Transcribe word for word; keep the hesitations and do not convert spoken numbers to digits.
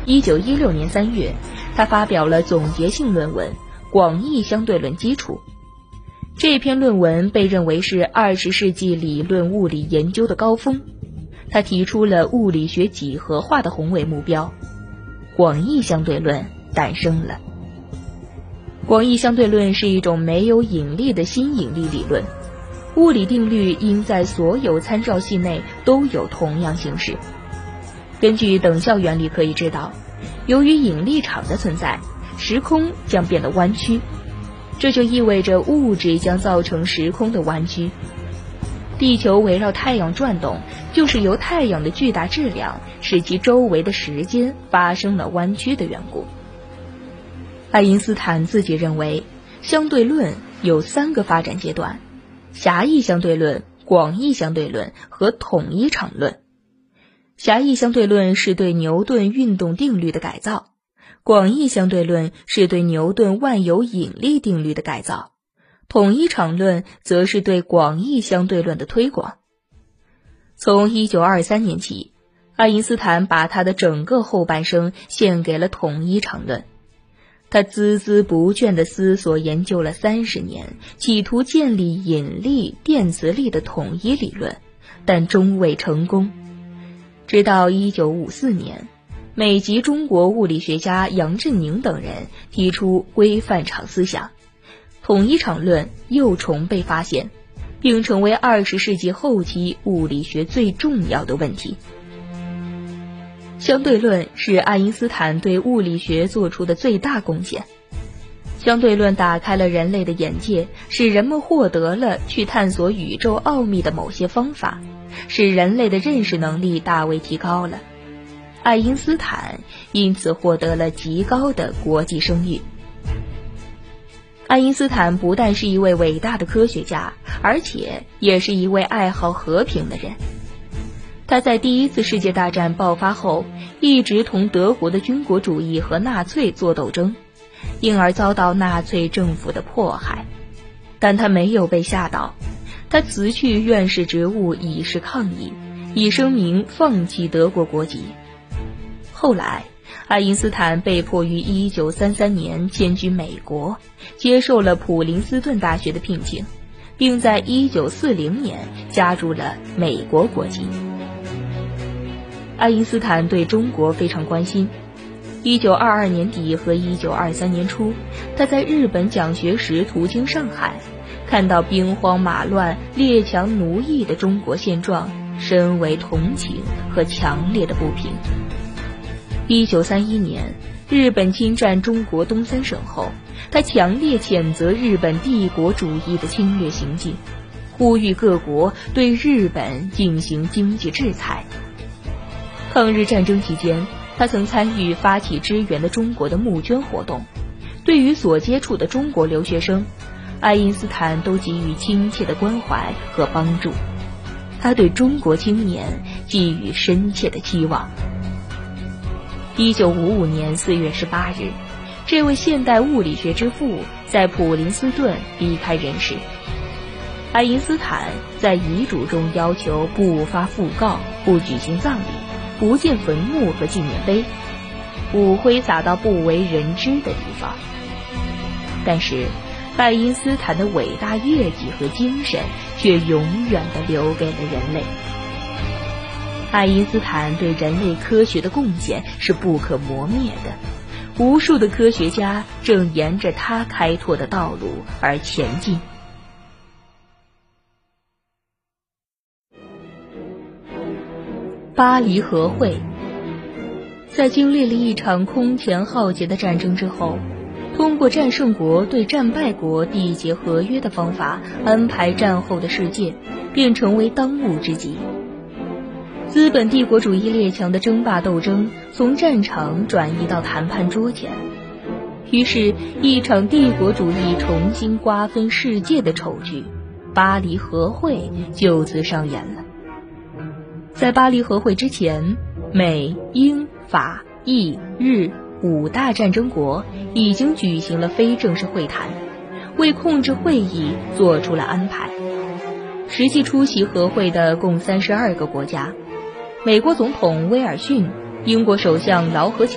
一九一六年三月，他发表了总结性论文《广义相对论基础》。这篇论文被认为是二十世纪理论物理研究的高峰，他提出了物理学几何化的宏伟目标，广义相对论诞生了。广义相对论是一种没有引力的新引力理论，物理定律应在所有参照系内都有同样形式。根据等效原理可以知道，由于引力场的存在，时空将变得弯曲，这就意味着物质将造成时空的弯曲。地球围绕太阳转动，就是由太阳的巨大质量使其周围的时间发生了弯曲的缘故。爱因斯坦自己认为，相对论有三个发展阶段：狭义相对论、广义相对论和统一场论。狭义相对论是对牛顿运动定律的改造，广义相对论是对牛顿万有引力定律的改造，统一场论则是对广义相对论的推广。从一九二三年起，爱因斯坦把他的整个后半生献给了统一场论。他孜孜不倦地思索研究了三十年，企图建立引力、电磁力的统一理论，但终未成功。直到一九五四年，美籍中国物理学家杨振宁等人提出规范场思想，统一场论又重被发现，并成为二十世纪后期物理学最重要的问题。相对论是爱因斯坦对物理学做出的最大贡献。相对论打开了人类的眼界，使人们获得了去探索宇宙奥秘的某些方法，使人类的认识能力大为提高了。爱因斯坦因此获得了极高的国际声誉。爱因斯坦不但是一位伟大的科学家，而且也是一位爱好和平的人。他在第一次世界大战爆发后，一直同德国的军国主义和纳粹做斗争，因而遭到纳粹政府的迫害。但他没有被吓倒，他辞去院士职务以示抗议，以声明放弃德国国籍。后来，爱因斯坦被迫于一九三三年迁居美国，接受了普林斯顿大学的聘请，并在一九四零年加入了美国国籍。爱因斯坦对中国非常关心。一九二二年底和一九二三年初，他在日本讲学时途经上海，看到兵荒马乱、列强奴役的中国现状，深为同情和强烈的不平。一九三一年，日本侵占中国东三省后，他强烈谴责日本帝国主义的侵略行径，呼吁各国对日本进行经济制裁。抗日战争期间，他曾参与发起支援的中国的募捐活动。对于所接触的中国留学生，爱因斯坦都给予亲切的关怀和帮助。他对中国青年寄予深切的期望。一九五五年四月十八日，这位现代物理学之父在普林斯顿离开人世。爱因斯坦在遗嘱中要求不发讣告，不举行葬礼，不建坟墓和纪念碑，骨灰撒到不为人知的地方。但是爱因斯坦的伟大业绩和精神却永远地留给了人类。爱因斯坦对人类科学的贡献是不可磨灭的，无数的科学家正沿着他开拓的道路而前进。巴黎和会。在经历了一场空前浩劫的战争之后，通过战胜国对战败国缔结合约的方法安排战后的世界，便成为当务之急。资本帝国主义列强的争霸斗争从战场转移到谈判桌前，于是一场帝国主义重新瓜分世界的丑剧——巴黎和会就此上演了。在巴黎和会之前，美、英、法、意、日五大战争国已经举行了非正式会谈，为控制会议做出了安排。实际出席和会的共三十二个国家，美国总统威尔逊、英国首相劳合